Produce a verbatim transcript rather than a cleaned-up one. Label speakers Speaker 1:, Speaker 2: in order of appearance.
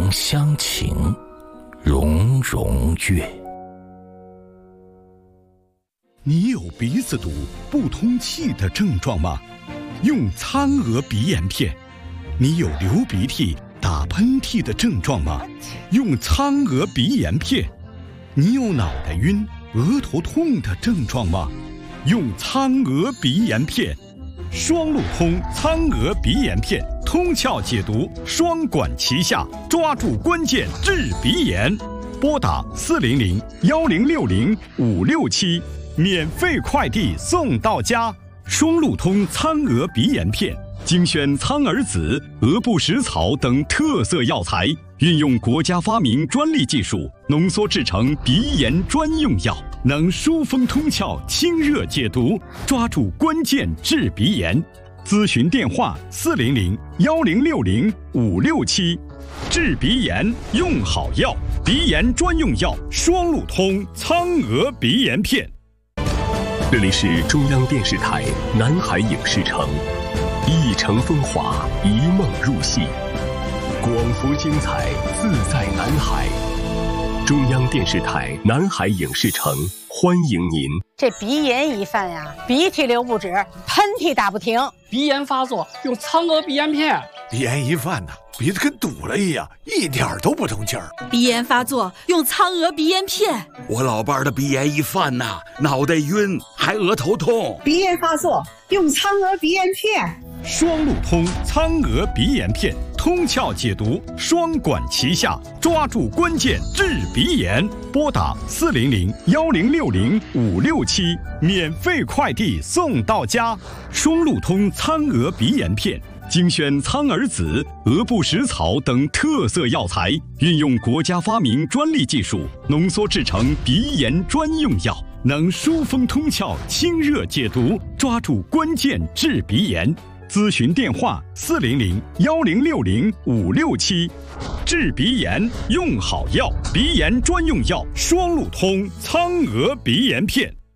Speaker 1: 两相情，融融月。
Speaker 2: 你有鼻子堵、不通气的症状吗？用苍娥鼻炎片。你有流鼻涕、打喷嚏的症状吗？用苍娥鼻炎片。你有脑袋晕、额头痛的症状吗？用苍娥鼻炎片。双路通苍娥鼻炎片，通窍解毒，双管齐下，抓住关键治鼻炎。拨打四零零幺零六零五六七。免费快递送到家，双路通苍娥鼻炎片，精选苍耳子、鹅不食草等特色药材，运用国家发明专利技术，浓缩制成鼻炎专用药，能疏风通窍、清热解毒，抓住关键治鼻炎。咨询电话：四零零幺零六零五六七。治鼻炎用好药，鼻炎专用药双路通苍娥鼻炎片。
Speaker 3: 这里是中央电视台南海影视城，一城风华，一梦入戏，广福精彩，自在南海。中央电视台南海影视城欢迎您。
Speaker 4: 这鼻炎一犯呀，鼻涕流不止，喷嚏打不停，
Speaker 5: 鼻炎发作用苍娥鼻炎片。
Speaker 6: 鼻炎一犯呢，鼻子跟堵了一样，一点都不通气儿。
Speaker 7: 鼻炎发作用苍娥鼻炎片。
Speaker 8: 我老伴儿的鼻炎一犯呐，脑袋晕，还额头痛。
Speaker 9: 鼻炎发作用苍娥鼻炎片。
Speaker 2: 双路通苍娥鼻炎片，通窍解毒，双管齐下，抓住关键治鼻炎。拨打四零零幺零六零五六七，免费快递送到家。双路通苍娥鼻炎片。精选苍耳子、鹅不食草等特色药材，运用国家发明专利技术，浓缩制成鼻炎专用药，能疏风通窍、清热解毒，抓住关键治鼻炎。咨询电话：四零零幺零六零五六七。治鼻炎用好药，鼻炎专用药双路通苍娥鼻炎片。